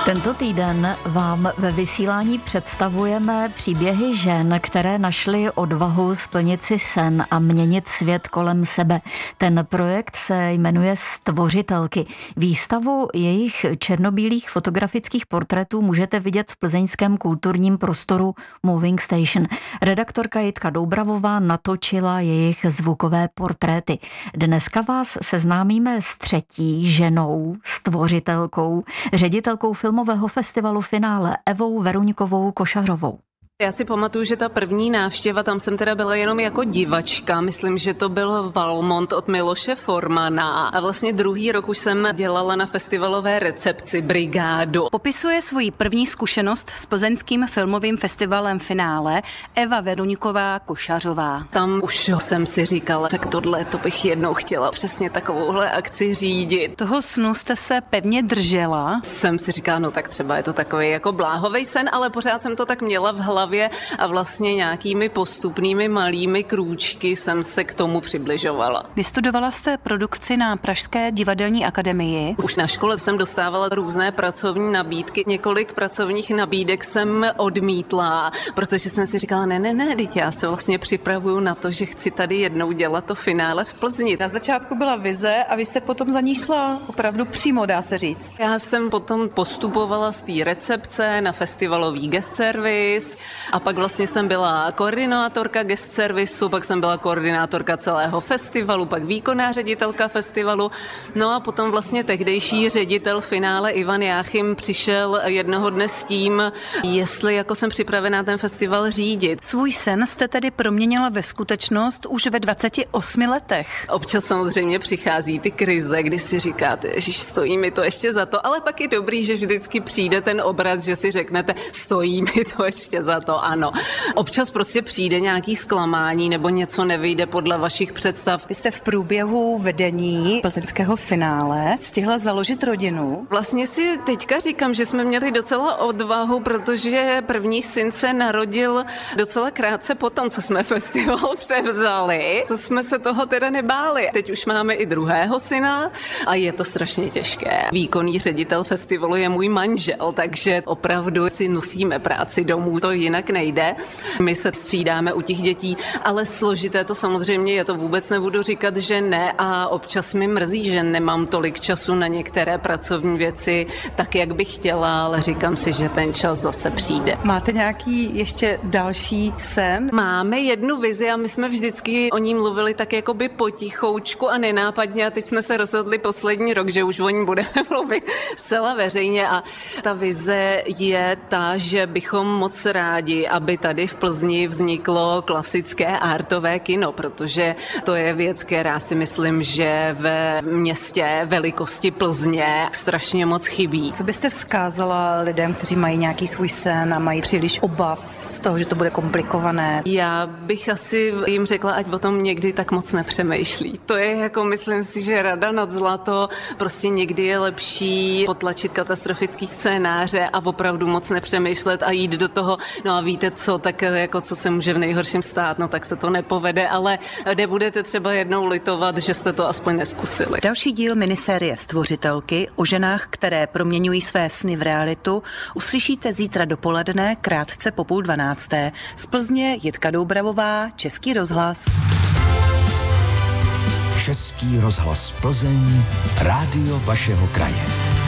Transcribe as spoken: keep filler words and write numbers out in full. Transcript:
Tento týden vám ve vysílání představujeme příběhy žen, které našly odvahu splnit si sen a měnit svět kolem sebe. Ten projekt se jmenuje Stvořitelky. Výstavu jejich černobílých fotografických portrétů můžete vidět v plzeňském kulturním prostoru Moving Station. Redaktorka Jitka Doubravová natočila jejich zvukové portréty. Dneska vás seznámíme s třetí ženou, stvořitelkou, ředitelkou filmového festivalu Finále Evou Veruňkovou Košařovou. Já si pamatuju, že ta první návštěva, tam jsem teda byla jenom jako divačka, myslím, že to byl Valmont od Miloše Formana a vlastně druhý rok už jsem dělala na festivalové recepci Brigádu. Popisuje svoji první zkušenost s plzeňským filmovým festivalem Finále Eva Veruňková Košařová. Tam už jsem si říkala, tak tohle to bych jednou chtěla přesně takovouhle akci řídit. Toho snu jste se pevně držela? Jsem si říkala, no tak třeba je to takový jako bláhovej sen, ale pořád jsem to tak měla v hlavě a vlastně nějakými postupnými malými krůčky jsem se k tomu přibližovala. Vystudovala jste produkci na Pražské divadelní akademii. Už na škole jsem dostávala různé pracovní nabídky. Několik pracovních nabídek jsem odmítla, protože jsem si říkala, ne, ne, ne, teď já se vlastně připravuju na to, že chci tady jednou dělat to finále v Plzni. Na začátku byla vize a vy jste potom za ní šla opravdu přímo, dá se říct. Já jsem potom postupovala z té recepce na festivalový guest service. A pak vlastně jsem byla koordinátorka guest servisu, pak jsem byla koordinátorka celého festivalu, pak výkonná ředitelka festivalu. No a potom vlastně tehdejší ředitel Finále Ivan Jáchym přišel jednoho dne s tím, jestli jako jsem připravená ten festival řídit. Svůj sen jste tedy proměnila ve skutečnost už ve dvaceti osmi letech. Občas samozřejmě přichází ty krize, kdy si říkáte, že stojí mi to ještě za to, ale pak je dobrý, že vždycky přijde ten obraz, že si řeknete, stojí mi to ještě za to, ano. Občas prostě přijde nějaký zklamání nebo něco nevyjde podle vašich představ. Vy jste v průběhu vedení plzeňského Finále stihla založit rodinu. Vlastně si teďka říkám, že jsme měli docela odvahu, protože první syn se narodil docela krátce potom, co jsme festival převzali. To jsme se toho teda nebáli. Teď už máme i druhého syna a je to strašně těžké. Výkonný ředitel festivalu je můj manžel, takže opravdu si nosíme práci domů, to jinak nejde. My se střídáme u těch dětí, ale složité to samozřejmě je, to vůbec nebudu říkat, že ne a občas mi mrzí, že nemám tolik času na některé pracovní věci tak, jak bych chtěla, ale říkám si, že ten čas zase přijde. Máte nějaký ještě další sen? Máme jednu vizi a my jsme vždycky o ní mluvili tak jakoby potichoučku a nenápadně a teď jsme se rozhodli poslední rok, že už o ní budeme mluvit zcela veřejně a ta vize je ta, že bychom moc rádi, aby tady v Plzni vzniklo klasické artové kino, protože to je věc, která si myslím, že ve městě velikosti Plzně strašně moc chybí. Co byste vzkázala lidem, kteří mají nějaký svůj sen a mají příliš obav z toho, že to bude komplikované? Já bych asi jim řekla, ať o tom někdy tak moc nepřemýšlí. To je jako, myslím si, že rada nad zlato. Prostě někdy je lepší potlačit katastrofický scénáře a opravdu moc nepřemýšlet a jít do toho. No a víte co, tak jako co se může v nejhorším stát, no tak se to nepovede, ale nebudete třeba jednou litovat, že jste to aspoň neskusili. Další díl minisérie Stvořitelky o ženách, které proměňují své sny v realitu, uslyšíte zítra dopoledne, krátce po půl dvanácté. Z Plzně Jitka Doubravová, Český rozhlas. Český rozhlas Plzeň, rádio vašeho kraje.